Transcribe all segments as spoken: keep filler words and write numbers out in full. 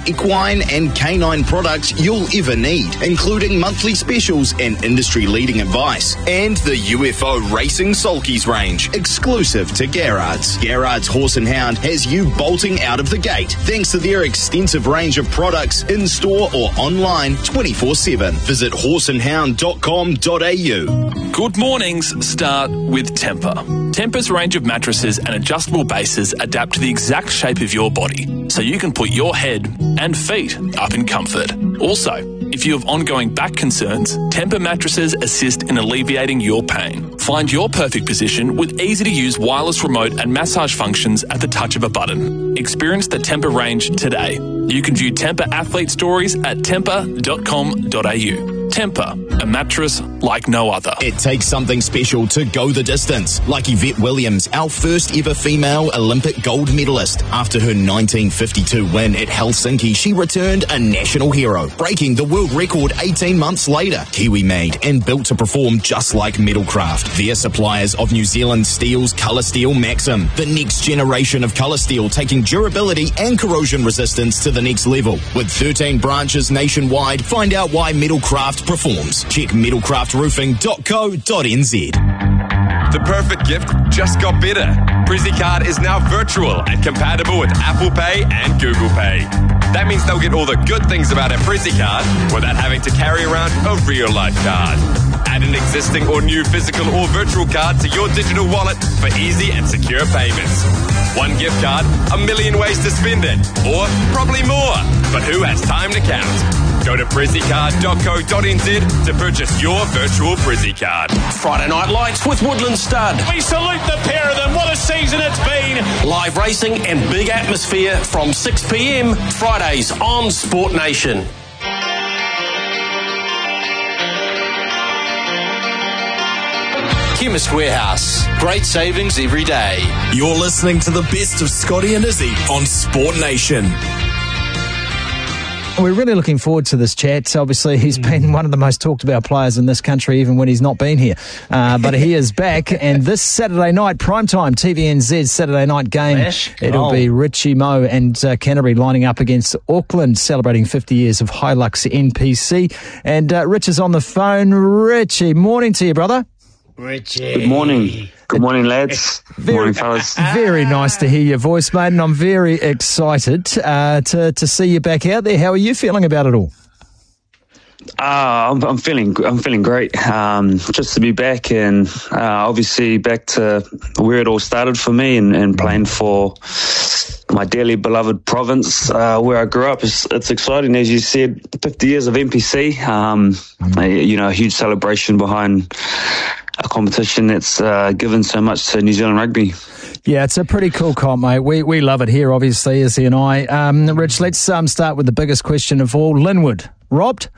equine and canine products you'll ever need, including monthly specials and industry-leading advice. And the U F O Racing Sulkies range, exclusive to Garrard's. Garrard's Horse and Hound has you bolting out of the gate, thanks to their extensive range of products in-store or online twenty-four seven. Visit horse and hound dot com dot a u. Good mornings start with Tempur. Tempur's range of mattresses and adjustable bases adapt to the exact shape of your body, so you can put your head and feet up in comfort. Also, if you have ongoing back concerns, Tempur mattresses assist in alleviating your pain. Find your perfect position with easy-to-use wireless remote and massage functions at the touch of a button. Experience the Tempur range today. You can view Tempur athlete stories at tempur dot com dot a u. Tempur, a mattress like no other. It takes something special to go the distance, like Yvette Williams, our first ever female Olympic gold medalist. After her nineteen fifty-two win at Helsinki, she returned a national hero, breaking the world record eighteen months later. Kiwi-made and built to perform just like Metalcraft. They're suppliers of New Zealand Steel's Colour Steel Maxim, the next generation of colour steel, taking durability and corrosion resistance to the next level. With thirteen branches nationwide, find out why Metalcraft performs. Check metalcraft roofing dot co dot n z. The perfect gift just got better. PrizzyCard is now virtual and compatible with Apple Pay and Google Pay. That means they'll get all the good things about a PrizzyCard without having to carry around a real-life card. Add an existing or new physical or virtual card to your digital wallet for easy and secure payments. One gift card, a million ways to spend it, or probably more, but who has time to count? Go to prizzycard dot co dot n z to purchase your virtual PrizzyCard. Friday Night Lights with Woodland Stud. We salute the pair of them. What a season it's been. Live racing and big atmosphere from six p m Fridays on Sport Nation. Chemist Warehouse. Great savings every day. You're listening to the best of Scotty and Izzy on Sport Nation. We're really looking forward to this chat. Obviously, he's been one of the most talked about players in this country, even when he's not been here. Uh, but he is back, and this Saturday night, primetime T V N Z Saturday night game, Flash. It'll oh. be Richie Moe and uh, Canterbury lining up against Auckland, celebrating fifty years of Hilux N P C. And uh, Rich is on the phone. Richie, morning to you, brother. Richie. Good morning. Good morning, lads. Very, morning, fellas. Very nice to hear your voice, mate, and I'm very excited uh, to to see you back out there. How are you feeling about it all? Uh, I'm, I'm feeling I'm feeling great. Um, just to be back, and uh, obviously back to where it all started for me, and, and playing for my dearly beloved province uh, where I grew up. It's, it's exciting, as you said. fifty years of N P C. Um, mm. You know, a huge celebration behind a competition that's uh, given so much to New Zealand rugby. Yeah, it's a pretty cool comp, mate. We we love it here, obviously, Izzy and I. Um, Rich, let's um, start with the biggest question of all. Linwood, robbed?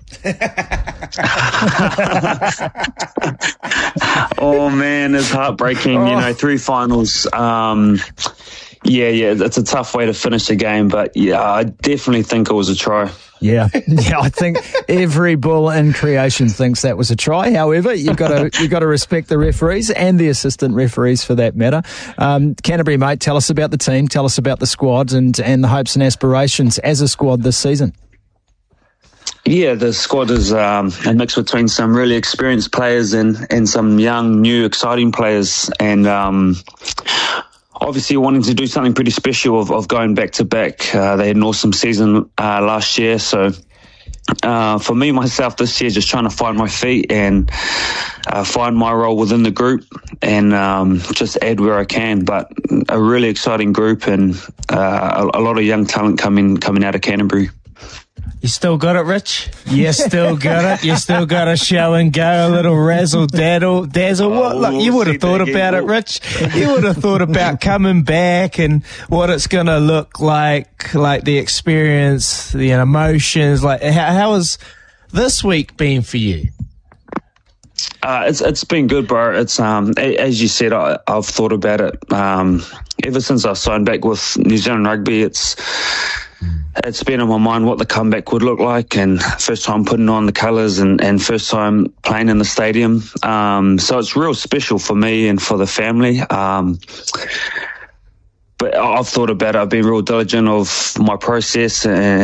Oh, man, it's heartbreaking. Oh. You know, three finals. Um, yeah, yeah, it's a tough way to finish a game, but yeah, I definitely think it was a try. Yeah, yeah, I think every bull in creation thinks that was a try. However, you've got to you've got to respect the referees and the assistant referees for that matter. Um, Canterbury, mate, tell us about the team, tell us about the squad and, and the hopes and aspirations as a squad this season. Yeah, the squad is um, a mix between some really experienced players and, and some young, new, exciting players. And um, obviously wanting to do something pretty special of, of going back to back. Uh, they had an awesome season uh, last year. So uh, for me, myself, this year, just trying to find my feet and uh, find my role within the group and um, just add where I can. But a really exciting group and uh, a, a lot of young talent coming coming out of Canterbury. You still got it, Rich? You still got it? You still got a show and go, a little razzle dazzle, dazzle. Oh, what? Look, you would have thought about it, Rich. You would have thought about coming back and what it's going to look like, like the experience, the emotions. Like, how, how has this week been for you? Uh, it's it's been good, bro. It's um as you said, I, I've thought about it um ever since I signed back with New Zealand Rugby. It's It's been on my mind what the comeback would look like, and first time putting on the colours and, and first time playing in the stadium. Um, so it's real special for me and for the family. Um, but I've thought about it. I've been real diligent of my process and